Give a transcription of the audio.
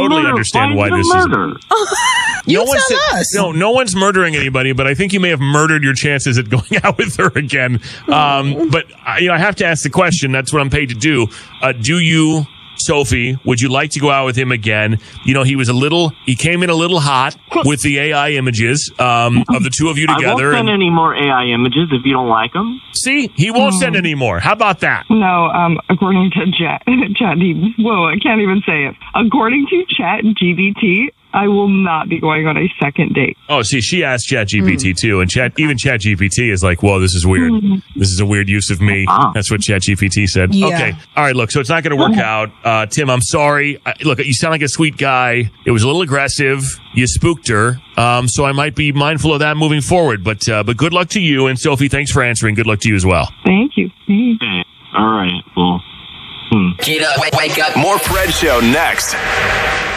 totally understand why this murder? No one's murdering anybody, but I think you may have murdered your chances at going out with her again. But I have to ask the question. That's what I'm paid to do. Do you, Sophie, would you like to go out with him again? He came in a little hot with the AI images of the two of you together. I won't send any more AI images if you don't like them. See, he won't send any more. How about that? No, according to I can't even say it. According to ChatGPT, I will not be going on a second date. Oh, see, she asked ChatGPT too, and even ChatGPT is like, "Whoa, this is weird. This is a weird use of me." That's what ChatGPT said. Yeah. Okay, all right. Look, so it's not going to work out. Tim, I'm sorry. Look, you sound like a sweet guy. It was a little aggressive. You spooked her, so I might be mindful of that moving forward. But good luck to you, and Sophie, thanks for answering. Good luck to you as well. Thank you. Okay. All right. Well. Get up, wake up. More Fred Show next.